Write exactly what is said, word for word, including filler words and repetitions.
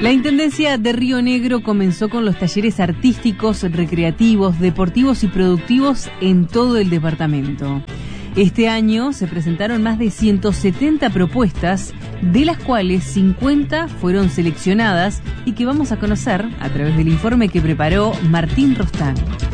La Intendencia de Río Negro comenzó con los talleres artísticos, recreativos, deportivos y productivos en todo el departamento. Este año se presentaron más de ciento setenta propuestas, de las cuales cincuenta fueron seleccionadas y que vamos a conocer a través del informe que preparó Martín Rostán.